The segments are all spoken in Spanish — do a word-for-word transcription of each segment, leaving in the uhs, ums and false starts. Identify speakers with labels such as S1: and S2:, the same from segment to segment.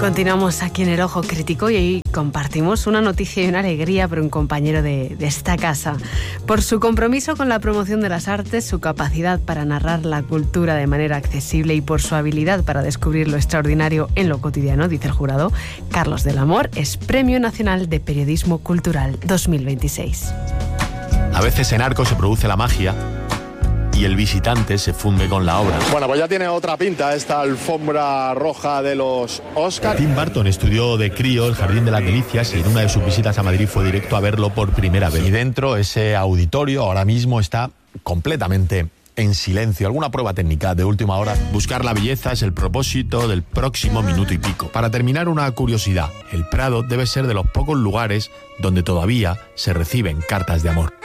S1: Continuamos aquí en El Ojo Crítico y hoy compartimos una noticia y una alegría para un compañero de, de esta casa. Por su compromiso con la promoción de las artes, su capacidad para narrar la cultura de manera accesible y por su habilidad para descubrir lo extraordinario en lo cotidiano, dice el jurado, Carlos del Amor es Premio Nacional de Periodismo Cultural dos mil veintiséis.
S2: A veces en Arco se produce la magia y el visitante se funde con la obra.
S3: Bueno, pues ya tiene otra pinta esta alfombra roja de los Oscars.
S2: Tim Burton estudió de crío El Jardín de las Delicias y en una de sus visitas a Madrid fue directo a verlo por primera vez. Y dentro ese auditorio ahora mismo está completamente en silencio. Alguna prueba técnica de última hora. Buscar la belleza es el propósito del próximo minuto y pico. Para terminar, una curiosidad. El Prado debe ser de los pocos lugares donde todavía se reciben cartas de amor.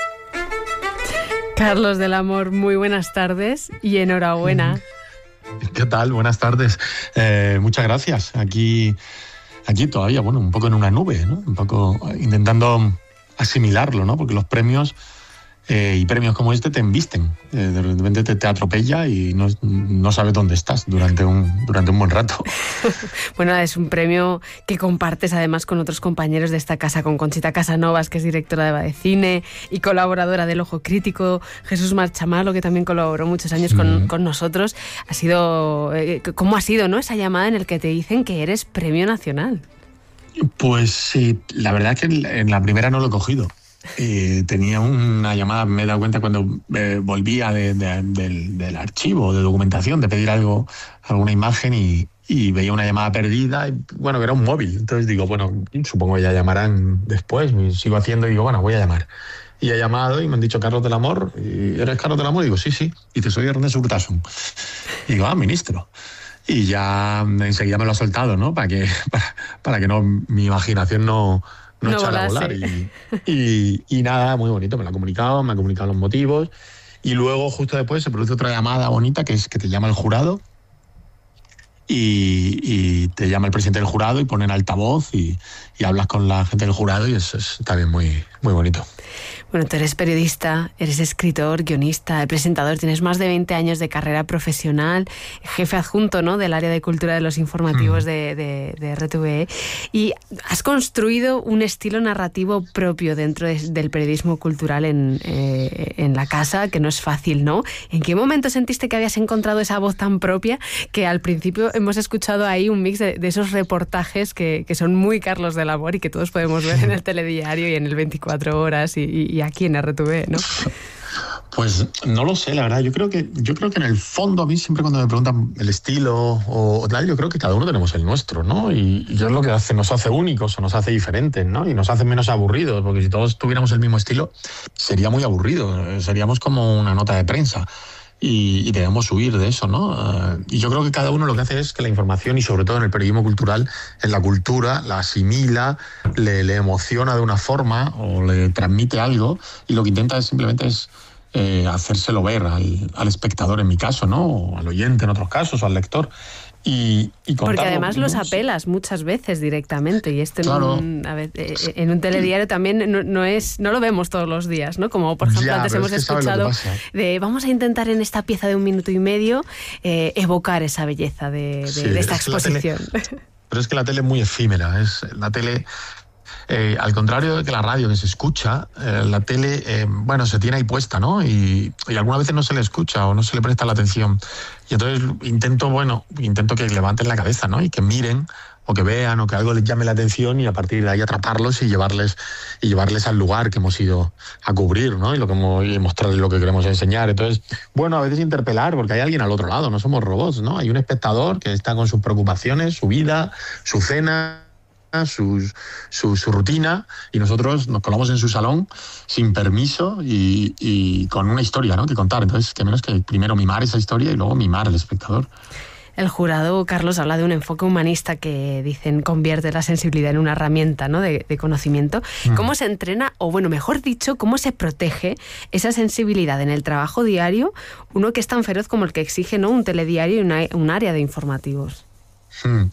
S1: Carlos del Amor, muy buenas tardes y enhorabuena.
S4: ¿Qué tal? Buenas tardes. Eh, muchas gracias. Aquí, aquí todavía, bueno, un poco en una nube, ¿no? Un poco intentando asimilarlo, ¿no? Porque los premios eh, y premios como este te embisten. Eh, de repente te, te atropella y no, no sabes dónde estás durante un, durante un buen rato.
S1: Bueno, es un premio que compartes además con otros compañeros de esta casa, con Conchita Casanovas, que es directora de Badecine y colaboradora del Ojo Crítico, Jesús Marchamalo, que también colaboró muchos años con, mm. con nosotros. Ha sido, eh, ¿cómo ha sido, no, esa llamada en la que te dicen que eres Premio Nacional?
S4: Pues sí, la verdad es que en la primera no lo he cogido. Eh, tenía una llamada, me he dado cuenta cuando eh, volvía de, de, del, del archivo de documentación, de pedir algo, alguna imagen y, y veía una llamada perdida, y, bueno, que era un móvil. Entonces digo, bueno, supongo que ya llamarán después, y sigo haciendo y digo, bueno, voy a llamar. Y he llamado y me han dicho Carlos del Amor, y ¿eres Carlos del Amor? Y digo, sí, sí. Y te soy Ernesto Urtasun. Y digo, ah, ministro. Y ya enseguida me lo ha soltado, ¿no? Para que, para, para que no, mi imaginación no... no, no echar a volar y, y, y nada, muy bonito, me lo ha comunicado, me ha comunicado los motivos y luego justo después se produce otra llamada bonita que es que te llama el jurado y, y te llama el presidente del jurado y ponen altavoz y, y hablas con la gente del jurado y eso es también muy, muy bonito.
S1: Bueno, tú eres periodista, eres escritor, guionista, presentador, tienes más de veinte años de carrera profesional, jefe adjunto, ¿no?, del área de cultura de los informativos mm. de, de, de R T V E, y has construido un estilo narrativo propio dentro de, del periodismo cultural en, eh, en la casa, que no es fácil, ¿no? ¿En qué momento sentiste que habías encontrado esa voz tan propia que al principio hemos escuchado ahí un mix de, de esos reportajes que, que son muy Carlos del Amor y que todos podemos ver en el telediario y en el veinticuatro horas y, y, y aquí en R T V E, ¿no?
S4: Pues no lo sé, la verdad. Yo creo que yo creo que en el fondo a mí siempre cuando me preguntan el estilo o tal, yo creo que cada uno tenemos el nuestro, ¿no? Y, y es lo que hace, nos hace únicos o nos hace diferentes, ¿no? Y nos hace menos aburridos, porque si todos tuviéramos el mismo estilo sería muy aburrido, seríamos como una nota de prensa. Y, y debemos huir de eso, ¿no? Uh, y yo creo que cada uno lo que hace es que la información, y sobre todo en el periodismo cultural, en la cultura, la asimila, le, le emociona de una forma o le transmite algo, y lo que intenta es simplemente es eh, hacérselo ver al, al espectador, en mi caso, ¿no? O al oyente en otros casos, o al lector. Y, y
S1: porque además los apelas muchas veces directamente y esto claro. en, un, a ver, en un telediario también no, no es no lo vemos todos los días, ¿no? Como por ejemplo ya, antes hemos es que escuchado de vamos a intentar en esta pieza de un minuto y medio eh, evocar esa belleza de, de, sí, de esta exposición.
S4: Tele, pero es que la tele es muy efímera, es la tele. Eh, al contrario de que la radio que se escucha, eh, la tele, eh, bueno, se tiene ahí puesta, ¿no? Y, y algunas veces no se le escucha o no se le presta la atención. Y entonces intento, bueno, intento que levanten la cabeza, ¿no? Y que miren o que vean o que algo les llame la atención y a partir de ahí atraparlos y llevarles y llevarles al lugar que hemos ido a cubrir, ¿no? Y, lo que hemos, y mostrarles lo que queremos enseñar. Entonces, bueno, a veces interpelar porque hay alguien al otro lado, no somos robots, ¿no? Hay un espectador que está con sus preocupaciones, su vida, su cena, Su, su, su rutina, y nosotros nos colamos en su salón sin permiso y, y con una historia, ¿no?, que contar. Entonces, que menos que primero mimar esa historia y luego mimar al espectador.
S1: El jurado, Carlos, habla de un enfoque humanista que, dicen, convierte la sensibilidad en una herramienta, ¿no?, de, de conocimiento. Mm. ¿Cómo se entrena, o bueno, mejor dicho, cómo se protege esa sensibilidad en el trabajo diario, uno que es tan feroz como el que exige, ¿no?, un telediario y una, un área de informativos?
S4: Mm.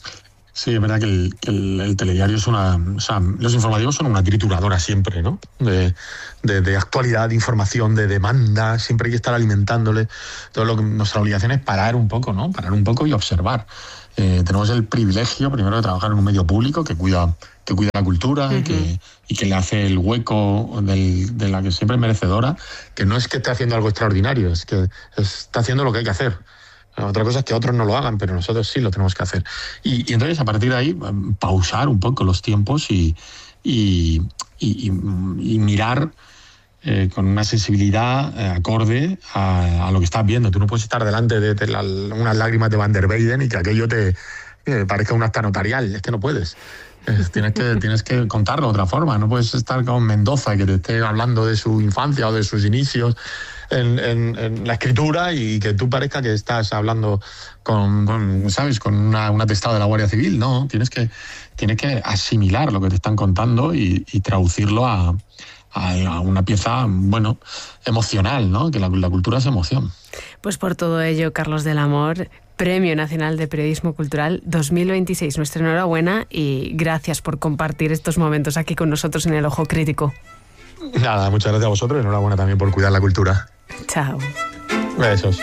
S4: Sí, es verdad que el, que el, el telediario es una... O sea, los informativos son una trituradora siempre, ¿no? De, de, de actualidad, de información, de demanda, siempre hay que estar alimentándole. Todo lo que nuestra obligación es parar un poco, ¿no? Parar un poco y observar. Eh, tenemos el privilegio, primero, de trabajar en un medio público que cuida, que cuida la cultura uh-huh. y, que, y que le hace el hueco del, de la que siempre es merecedora, que no es que esté haciendo algo extraordinario, es que está haciendo lo que hay que hacer. Otra cosa es que otros no lo hagan, pero nosotros sí lo tenemos que hacer. Y, y entonces, a partir de ahí, pausar un poco los tiempos y, y, y, y mirar eh, con una sensibilidad eh, acorde a, a lo que estás viendo. Tú no puedes estar delante de, de la, unas lágrimas de Van der Weyden y que aquello te eh, parezca un acta notarial. Es que no puedes. Es, tienes, que, tienes que contarlo de otra forma. No puedes estar con Mendoza y que te esté hablando de su infancia o de sus inicios en, en, en la escritura y que tú parezca que estás hablando con, con ¿sabes?, con una, un atestado de la Guardia Civil. No, tienes que, tienes que asimilar lo que te están contando y, y traducirlo a, a una pieza, bueno, emocional, ¿no? Que la, la cultura es emoción.
S1: Pues por todo ello, Carlos del Amor, Premio Nacional de Periodismo Cultural dos mil veintiséis. Nuestra enhorabuena y gracias por compartir estos momentos aquí con nosotros en El Ojo Crítico.
S4: Nada, muchas gracias a vosotros y enhorabuena también por cuidar la cultura.
S1: Chao.
S4: Besos.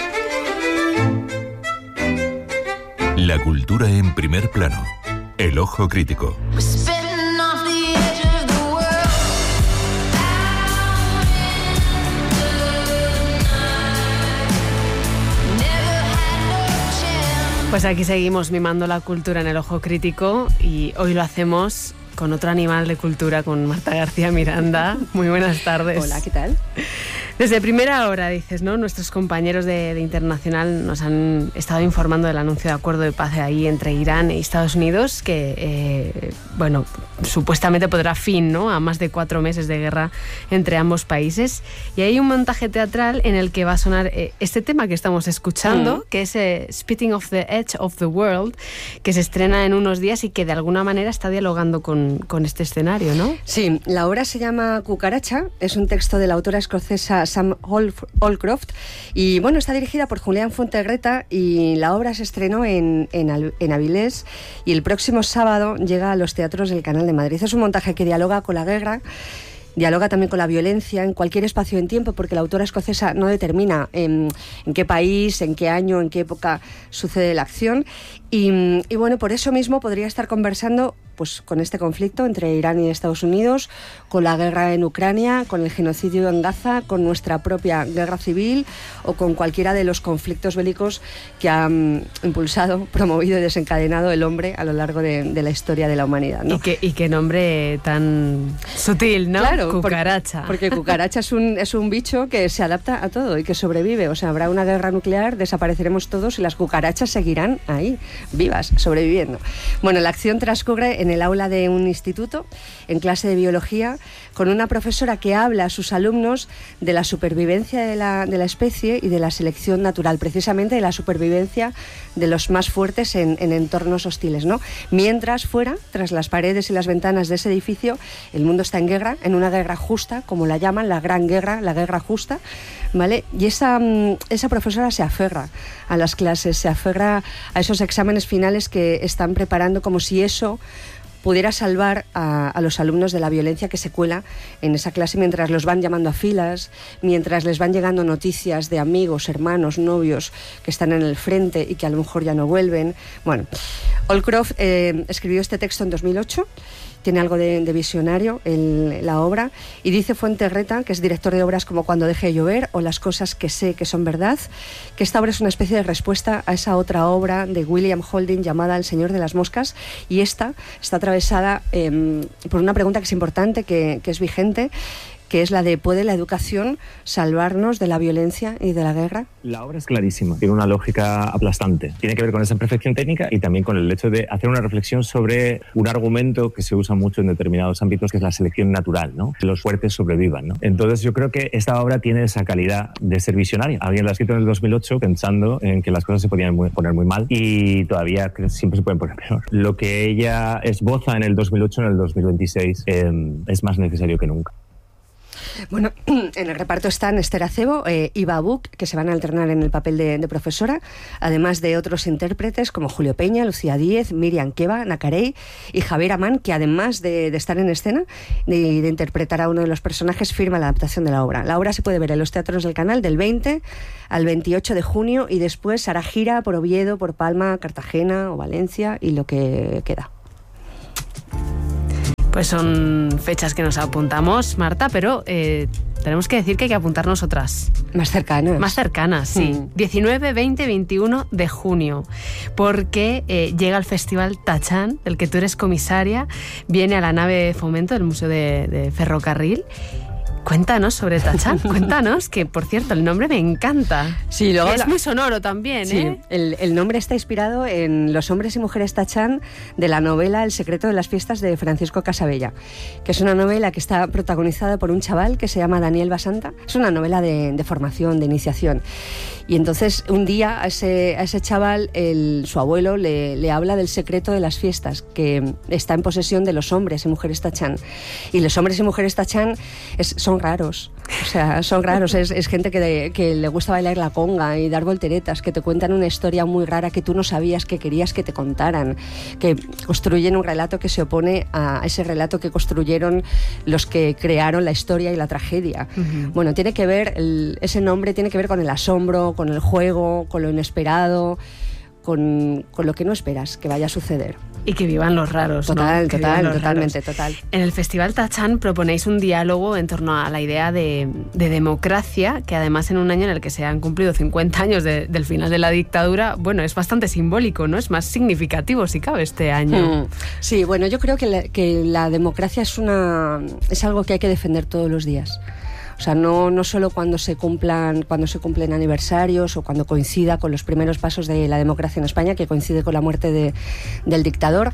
S5: La cultura en primer plano. El Ojo Crítico.
S1: Pues aquí seguimos mimando la cultura en El Ojo Crítico y hoy lo hacemos con otro animal de cultura, con Marta García Miranda. Muy buenas tardes.
S6: Hola, ¿qué tal?
S1: Desde primera hora, dices, ¿no? Nuestros compañeros de, de Internacional nos han estado informando del anuncio de acuerdo de paz ahí entre Irán y Estados Unidos, que, eh, bueno, supuestamente pondrá fin, ¿no?, a más de cuatro meses de guerra entre ambos países. Y hay un montaje teatral en el que va a sonar eh, este tema que estamos escuchando, mm. que es eh, Spitting off the Edge of the World, que se estrena en unos días y que de alguna manera está dialogando con, con este escenario, ¿no?
S6: Sí, la obra se llama Cucaracha, es un texto de la autora escocesa Sam Holcroft y bueno, está dirigida por Julián Fuentegreta y la obra se estrenó en, en, en Avilés y el próximo sábado llega a los teatros del Canal de Madrid. Es un montaje que dialoga con la guerra, dialoga también con la violencia en cualquier espacio en tiempo, porque la autora escocesa no determina en, en qué país, en qué año, en qué época sucede la acción. Y, y bueno, por eso mismo podría estar conversando pues, con este conflicto entre Irán y Estados Unidos, con la guerra en Ucrania, con el genocidio en Gaza, con nuestra propia guerra civil o con cualquiera de los conflictos bélicos que han impulsado, promovido y desencadenado el hombre a lo largo de, de la historia de la humanidad, ¿no?
S1: Y qué, y qué nombre tan sutil, ¿no?
S6: Claro,
S1: Cucaracha.
S6: Porque, porque cucaracha es un, es un bicho que se adapta a todo y que sobrevive. O sea, habrá una guerra nuclear, desapareceremos todos y las cucarachas seguirán ahí, vivas, sobreviviendo. Bueno, la acción transcurre en el aula de un instituto, en clase de biología, con una profesora que habla a sus alumnos de la supervivencia de la, de la especie y de la selección natural, precisamente de la supervivencia de los más fuertes en, en entornos hostiles, ¿no? Mientras fuera, tras las paredes y las ventanas de ese edificio, el mundo está en guerra, en una guerra justa, como la llaman, la gran guerra, la guerra justa, ¿vale? Y esa, esa profesora se aferra a las clases, se aferra a esos exámenes finales que están preparando, como si eso pudiera salvar a, a los alumnos de la violencia que se cuela en esa clase mientras los van llamando a filas, mientras les van llegando noticias de amigos, hermanos, novios que están en el frente y que a lo mejor ya no vuelven. Bueno, Holcroft eh, escribió este texto en dos mil ocho. Tiene algo de, de visionario en la obra y dice Fuentegreta, que es director de obras como Cuando deje de llover o Las cosas que sé que son verdad, que esta obra es una especie de respuesta a esa otra obra de William Holding llamada El Señor de las Moscas, y esta está atravesada eh, por una pregunta que es importante, que, que es vigente, que es la de ¿puede la educación salvarnos de la violencia y de la guerra?
S7: La obra es clarísima, tiene una lógica aplastante. Tiene que ver con esa perfección técnica y también con el hecho de hacer una reflexión sobre un argumento que se usa mucho en determinados ámbitos, que es la selección natural, ¿no? Que los fuertes sobrevivan, ¿no? Entonces yo creo que esta obra tiene esa calidad de ser visionaria. Alguien la ha escrito en el dos mil ocho pensando en que las cosas se podían poner muy mal y todavía siempre se pueden poner peor. Lo que ella esboza en el dos mil ocho, en el dos mil veintiséis, eh, es más necesario que nunca.
S6: Bueno, en el reparto están Esther Acebo, eh, Iva Buch, que se van a alternar en el papel de, de profesora, además de otros intérpretes como Julio Peña, Lucía Díez, Miriam Keba, Nacarey y Javier Amán, que además de, de estar en escena, de, de interpretar a uno de los personajes, firma la adaptación de la obra. La obra se puede ver en los teatros del Canal del veinte al veintiocho de junio y después hará gira por Oviedo, por Palma, Cartagena o Valencia y lo que queda.
S1: Pues son fechas que nos apuntamos, Marta, pero eh, tenemos que decir que hay que apuntarnos otras.
S6: Más cercanas.
S1: Más cercanas, sí. Mm. diecinueve, veinte, veintiuno de junio, porque eh, llega el Festival Tachán, del que tú eres comisaria, viene a la nave de fomento del Museo de, de Ferrocarril. Cuéntanos sobre Tachán, cuéntanos, que por cierto el nombre me encanta.
S6: Sí, luego
S1: es
S6: la...
S1: muy sonoro también,
S6: sí,
S1: ¿eh?
S6: El, el nombre está inspirado en Los hombres y mujeres Tachán de la novela El secreto de las fiestas de Francisco Casabella, que es una novela que está protagonizada por un chaval que se llama Daniel Basanta. Es una novela de, de formación, de iniciación. Y entonces un día a ese, a ese chaval, el, su abuelo le, le habla del secreto de las fiestas, que está en posesión de los hombres y mujeres Tachán. Y los hombres y mujeres Tachán es, son raros, o sea, son raros, es, es gente que, de, que le gusta bailar la conga y dar volteretas, que te cuentan una historia muy rara que tú no sabías que querías que te contaran, que construyen un relato que se opone a ese relato que construyeron los que crearon la historia y la tragedia. Uh-huh. Bueno, tiene que ver, el, ese nombre tiene que ver con el asombro, con el juego, con lo inesperado, con, con lo que no esperas que vaya a suceder.
S1: Y que vivan los raros,
S6: total,
S1: ¿no?
S6: Total,
S1: los
S6: totalmente,
S1: raros.
S6: total.
S1: En el Festival Tachán proponéis un diálogo en torno a la idea de, de democracia, que además en un año en el que se han cumplido cincuenta años de, del final de la dictadura, bueno, es bastante simbólico, ¿no? Es más significativo, si cabe, este año.
S6: Mm. Sí, bueno, yo creo que la, que la democracia es, una, es algo que hay que defender todos los días. O sea, no, no solo cuando se cumplan, cuando se cumplen aniversarios o cuando coincida con los primeros pasos de la democracia en España, que coincide con la muerte de, del dictador.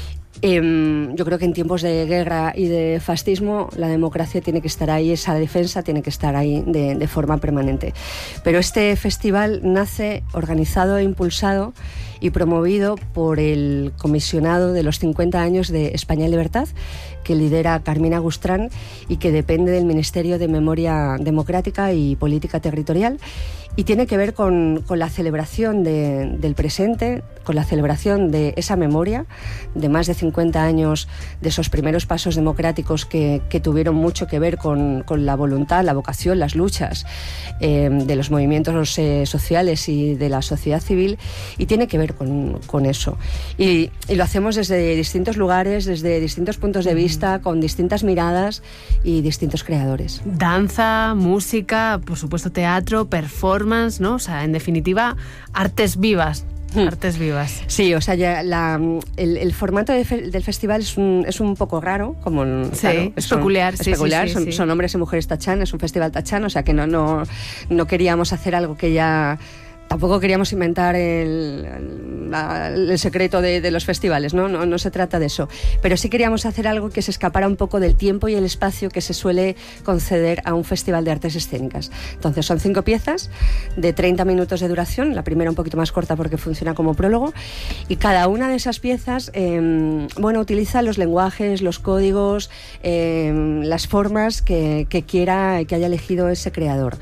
S6: Eh, yo creo que en tiempos de guerra y de fascismo la democracia tiene que estar ahí, esa defensa tiene que estar ahí de, de forma permanente. Pero este festival nace organizado e impulsado y promovido por el comisionado de los cincuenta años de España en Libertad, que lidera Carmina Gustrán y que depende del Ministerio de Memoria Democrática y Política Territorial, y tiene que ver con, con la celebración de, del presente, con la celebración de esa memoria de más de cincuenta años de esos primeros pasos democráticos que, que tuvieron mucho que ver con, con la voluntad, la vocación, las luchas eh, de los movimientos eh, sociales y de la sociedad civil, y tiene que ver con, con eso. Y, y lo hacemos desde distintos lugares, desde distintos puntos de vista, con distintas miradas y distintos creadores.
S1: Danza, música, por supuesto teatro, performance, ¿no? O sea, en definitiva, artes vivas. Artes vivas.
S6: Sí, o sea, ya la, el, el formato de fe, del festival es un, es un poco raro, como
S1: sí,
S6: claro,
S1: es son, peculiar,
S6: es
S1: sí,
S6: peculiar
S1: sí,
S6: son,
S1: sí.
S6: son hombres y mujeres Tachán, es un festival Tachán, o sea que no, no, no queríamos hacer algo que ya... Tampoco queríamos inventar el, el, el secreto de, de los festivales, ¿no? No, no se trata de eso. Pero sí queríamos hacer algo que se escapara un poco del tiempo y el espacio que se suele conceder a un festival de artes escénicas. Entonces son cinco piezas de treinta minutos de duración, la primera un poquito más corta porque funciona como prólogo, y cada una de esas piezas eh, bueno, utiliza los lenguajes, los códigos, eh, las formas que, que quiera, que haya elegido ese creador.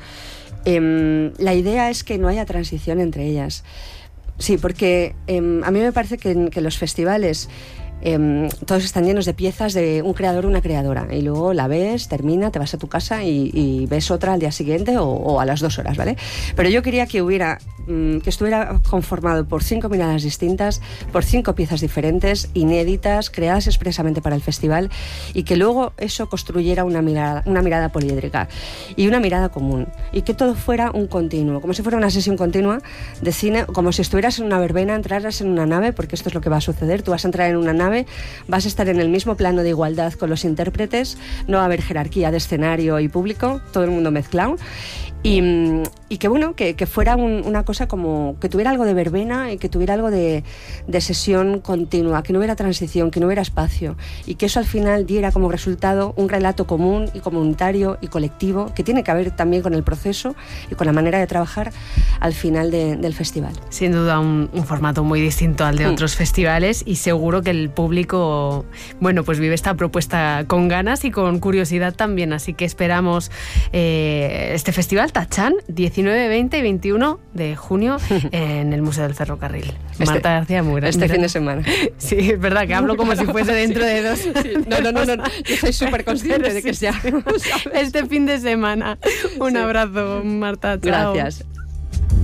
S6: Eh, la idea es que no haya transición entre ellas. Sí, porque eh, a mí me parece que, que los festivales eh, todos están llenos de piezas de un creador o una creadora, y luego la ves, termina, te vas a tu casa y, y ves otra al día siguiente o, o a las dos horas, ¿vale? Pero yo quería que hubiera que estuviera conformado por cinco miradas distintas, por cinco piezas diferentes, inéditas, creadas expresamente para el festival, y que luego eso construyera una mirada, una mirada poliédrica y una mirada común, y que todo fuera un continuo, como si fuera una sesión continua de cine, como si estuvieras en una verbena, entraras en una nave, porque esto es lo que va a suceder. Tú vas a entrar en una nave, vas a estar en el mismo plano de igualdad con los intérpretes, no va a haber jerarquía de escenario y público, todo el mundo mezclado. Y, y que bueno, que, que fuera un, una cosa como que tuviera algo de verbena y que tuviera algo de, de sesión continua, que no hubiera transición, que no hubiera espacio, y que eso al final diera como resultado un relato común y comunitario y colectivo que tiene que ver también con el proceso y con la manera de trabajar al final de, del festival.
S1: Sin duda un, un formato muy distinto al de mm. otros festivales, y seguro que el público, bueno, pues vive esta propuesta con ganas y con curiosidad también, así que esperamos eh, este festival Tachán, diecinueve, veinte y veintiuno de junio en el Museo del Ferrocarril.
S6: Este,
S1: Marta García Mura.
S6: Este fin de semana.
S1: Sí, es verdad que hablo como si fuese dentro sí. de dos. Sí.
S6: No, no, no, no, no, yo soy súper consciente de que sea
S1: este fin de semana. Un sí. abrazo, Marta. Chao.
S6: Gracias.